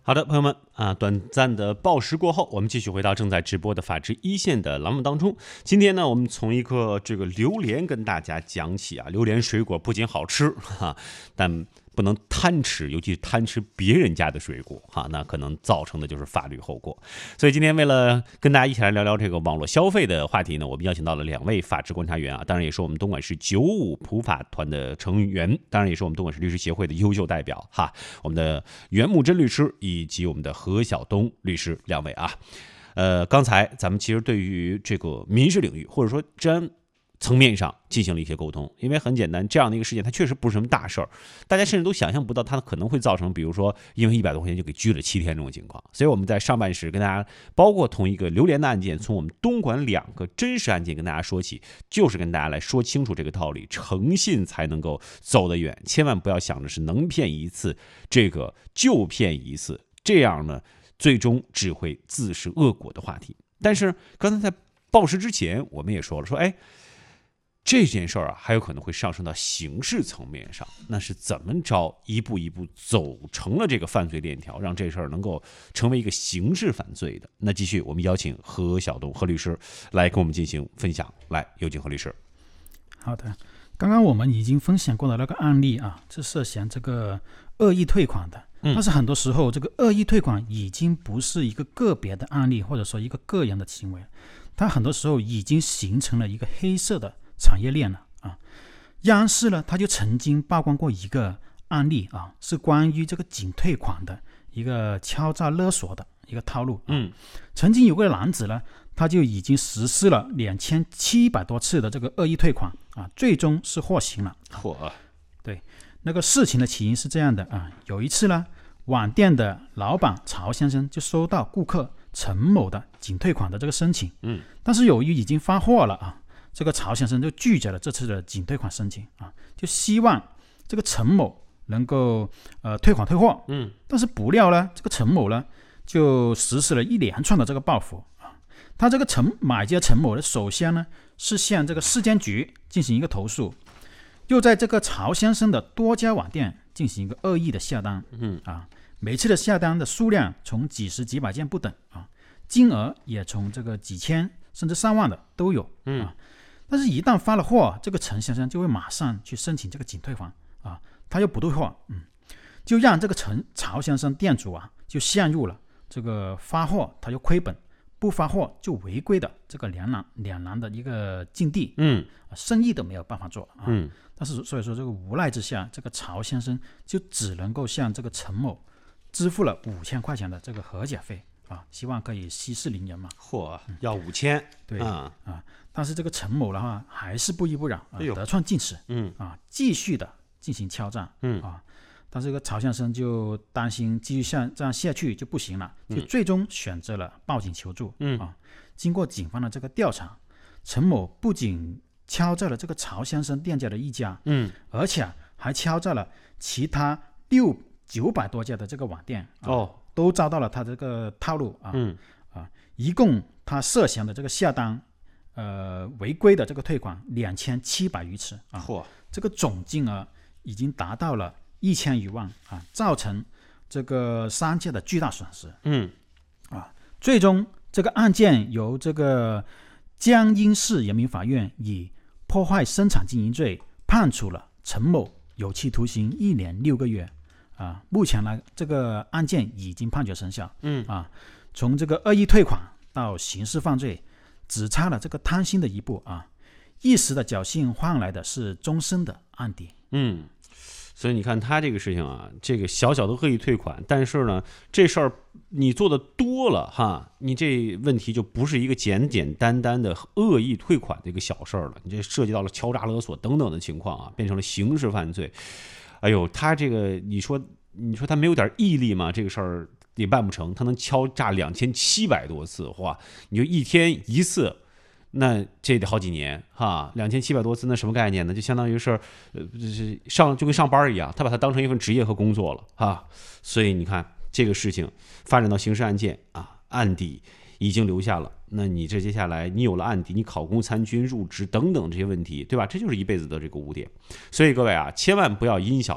好的，朋友们啊，短暂的报时过后，我们继续回到正在直播的法治一线的栏目当中。今天呢，我们从一个这个榴莲跟大家讲起啊，榴莲水果不仅好吃但不能贪吃，尤其是贪吃别人家的水果那可能造成的就是法律后果。所以今天为了跟大家一起来聊聊这个网络消费的话题呢，我们邀请到了2位法治观察员当然也是我们东莞市95普法团的成员，当然也是我们东莞市律师协会的优秀代表我们的袁木真律师以及我们的何晓东律师2位刚才咱们其实对于这个民事领域或者说治安层面上进行了一些沟通，因为很简单，这样的一个事件它确实不是什么大事儿，大家甚至都想象不到它可能会造成比如说因为100多块钱就给拘了7天这种情况。所以我们在上半时跟大家包括同一个榴莲的案件，从我们东莞2个真实案件跟大家说起，就是跟大家来说清楚这个道理，诚信才能够走得远，千万不要想着是能骗一次这个就骗一次，这样呢最终只会自食恶果的话题。但是刚才在报时之前我们也说了，说这件事儿还有可能会上升到刑事层面上，那是怎么着一步一步走成了这个犯罪链条，让这事儿能够成为一个刑事犯罪的。那继续我们邀请何晓东何律师来跟我们进行分享，来有请何律师。 好的，刚刚我们已经分享过的那个案例是涉嫌这个恶意退款的，但是很多时候这个恶意退款已经不是一个个别的案例，或者说一个个人的行为，它很多时候已经形成了一个黑色的产业链了央视呢，他就曾经曝光过一个案例是关于这个仅退款的一个敲诈勒索的一个套路曾经有个男子呢，他就已经实施了2700多次的这个恶意退款最终是获刑了。对，那个事情的起因是这样的有一次呢，网店的老板曹先生就收到顾客陈某的仅退款的这个申请但是由于已经发货了这个曹先生就拒绝了这次的仅退款申请就希望这个陈某能够退款退货但是不料呢，这个陈某呢就实施了一连串的这个报复他这个买家陈某呢，首先呢是向这个市监局进行一个投诉，又在这个曹先生的多家网店进行一个恶意的下单每次的下单的数量从几十几百件不等金额也从这个几千甚至上万的都有但是一旦发了货，这个陈先生就会马上去申请这个仅退款他又不退货就让这个曹先生店主就陷入了这个发货他就亏本，不发货就违规的这个两难的一个境地生意都没有办法做但是所以说这个无奈之下，这个曹先生就只能够向这个陈某支付了5000块钱的这个和解费希望可以息事宁人嘛。 要5000 对但是这个陈某的话还是不依不饶得寸进尺继续的进行敲诈但是这个曹先生就担心继续这样下去就不行了，就最终选择了报警求助经过警方的这个调查，陈某不仅敲诈了这个曹先生店家的一家而且还敲诈了其他900多家的这个网店都遭到了他这个套路一共他涉嫌的这个下单违规的这个退款2700余次这个总金额已经达到了1000余万造成这个商家的巨大损失最终这个案件由这个江阴市人民法院以破坏生产经营罪判处了陈某有期徒刑1年6个月目前呢这个案件已经判决生效从这个恶意退款到刑事犯罪只差了这个贪心的一步一时的侥幸换来的是终身的案底所以你看他这个事情这个小小的恶意退款，但是呢这事儿你做的多了你这问题就不是一个简简单单的恶意退款的一个小事儿了，你这涉及到了敲诈勒索等等的情况变成了刑事犯罪。他这个你说他没有点毅力吗？这个事儿也办不成，他能敲诈2700多次，你就一天一次，那这得好几年2700多次，那什么概念呢？就相当于是就跟上班一样，他把它当成一份职业和工作了所以你看这个事情发展到刑事案件案底已经留下了，那你这接下来你有了案底，你考公参军入职等等这些问题，对吧？这就是一辈子的这个污点。所以各位千万不要因小